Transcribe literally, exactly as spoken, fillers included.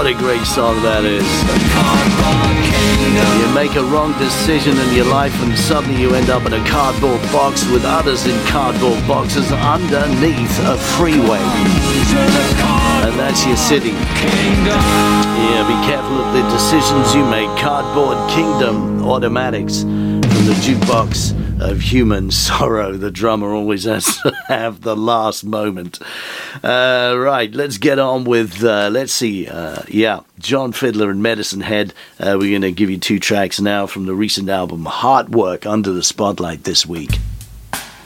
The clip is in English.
What a great song that is. You make a wrong decision in your life and suddenly you end up in a cardboard box with others in cardboard boxes underneath a freeway. And that's your city. Yeah, be careful of the decisions you make. Cardboard Kingdom Automatics from the jukebox of human sorrow. The drummer always has to have the last moment. Uh, right, let's get on with, uh, let's see, uh, yeah, John Fiddler and Medicine Head. Uh, we're going to give you two tracks now from the recent album Heartwork, Under the Spotlight, this week.